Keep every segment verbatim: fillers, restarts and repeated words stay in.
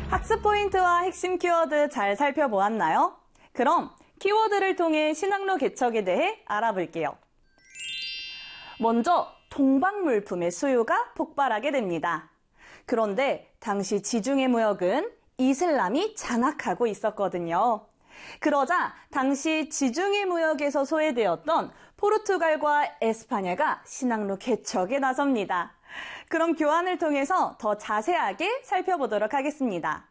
학습 포인트와 핵심 키워드 잘 살펴보았나요? 그럼 키워드를 통해 신학로 개척에 대해 알아볼게요. 먼저 동방물품의 수요가 폭발하게 됩니다. 그런데 당시 지중해 무역은 이슬람이 장악하고 있었거든요. 그러자 당시 지중해 무역에서 소외되었던 포르투갈과 에스파냐가 신학로 개척에 나섭니다. 그럼 교환을 통해서 더 자세하게 살펴보도록 하겠습니다.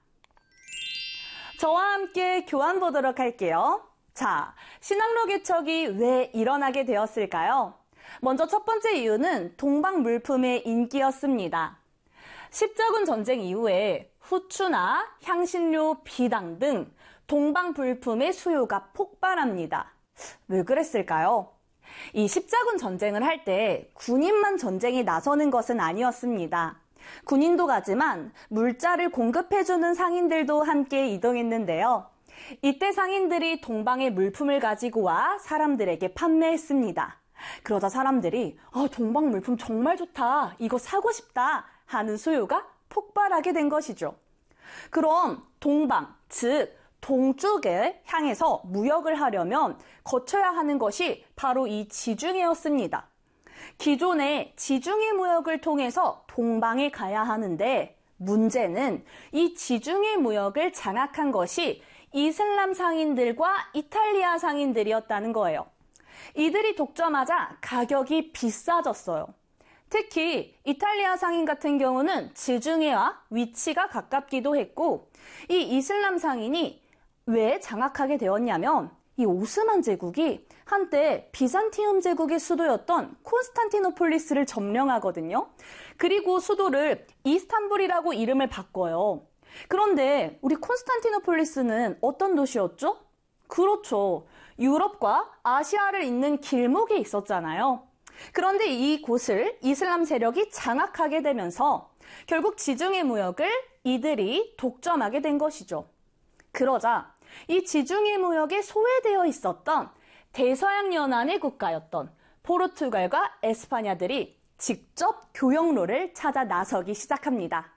저와 함께 교환 보도록 할게요. 자, 신학로 개척이 왜 일어나게 되었을까요? 먼저 첫 번째 이유는 동방물품의 인기였습니다. 십자군 전쟁 이후에 후추나 향신료, 비당 등 동방물품의 수요가 폭발합니다. 왜 그랬을까요? 이 십자군 전쟁을 할 때 군인만 전쟁에 나서는 것은 아니었습니다. 군인도 가지만 물자를 공급해주는 상인들도 함께 이동했는데요. 이때 상인들이 동방의 물품을 가지고 와 사람들에게 판매했습니다. 그러자 사람들이 아, 동방 물품 정말 좋다, 이거 사고 싶다 하는 수요가 폭발하게 된 것이죠. 그럼 동방, 즉 동쪽에 향해서 무역을 하려면 거쳐야 하는 것이 바로 이 지중해였습니다. 기존의 지중해 무역을 통해서 동방에 가야 하는데 문제는 이 지중해 무역을 장악한 것이 이슬람 상인들과 이탈리아 상인들이었다는 거예요. 이들이 독점하자 가격이 비싸졌어요. 특히 이탈리아 상인 같은 경우는 지중해와 위치가 가깝기도 했고, 이 이슬람 상인이 왜 장악하게 되었냐면 이 오스만 제국이 한때 비잔티움 제국의 수도였던 콘스탄티노폴리스를 점령하거든요. 그리고 수도를 이스탄불이라고 이름을 바꿔요. 그런데 우리 콘스탄티노폴리스는 어떤 도시였죠? 그렇죠. 유럽과 아시아를 잇는 길목에 있었잖아요. 그런데 이곳을 이슬람 세력이 장악하게 되면서 결국 지중해 무역을 이들이 독점하게 된 것이죠. 그러자 이 지중해 무역에 소외되어 있었던 대서양 연안의 국가였던 포르투갈과 에스파냐들이 직접 교역로를 찾아 나서기 시작합니다.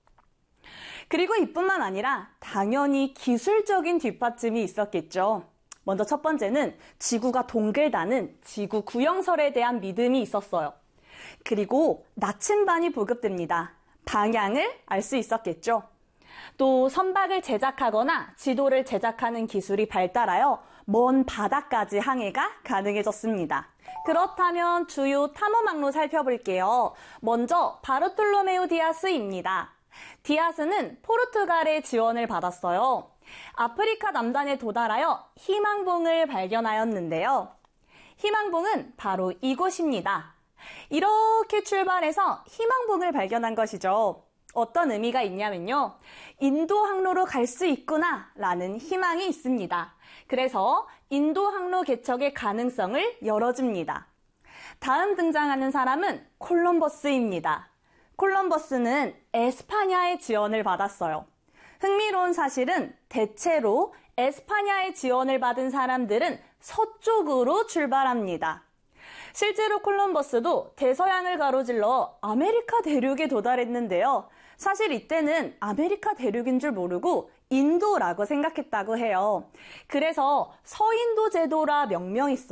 그리고 이뿐만 아니라 당연히 기술적인 뒷받침이 있었겠죠. 먼저 첫 번째는 지구가 동글다는 지구 구형설에 대한 믿음이 있었어요. 그리고 나침반이 보급됩니다. 방향을 알 수 있었겠죠. 또 선박을 제작하거나 지도를 제작하는 기술이 발달하여 먼 바다까지 항해가 가능해졌습니다. 그렇다면 주요 탐험항로 살펴볼게요. 먼저 바르톨로메오 디아스입니다. 디아스는 포르투갈의 지원을 받았어요. 아프리카 남단에 도달하여 희망봉을 발견하였는데요. 희망봉은 바로 이곳입니다. 이렇게 출발해서 희망봉을 발견한 것이죠. 어떤 의미가 있냐면요. 인도 항로로 갈 수 있구나 라는 희망이 있습니다. 그래서 인도 항로 개척의 가능성을 열어줍니다. 다음 등장하는 사람은 콜럼버스입니다. 콜럼버스는 에스파냐의 지원을 받았어요. 흥미로운 사실은 대체로 에스파냐의 지원을 받은 사람들은 서쪽으로 출발합니다. 실제로 콜럼버스도 대서양을 가로질러 아메리카 대륙에 도달했는데요. 사실 이때는 아메리카 대륙인 줄 모르고 인도라고 생각했다고 해요. 그래서 서인도 제도라 명명했어요.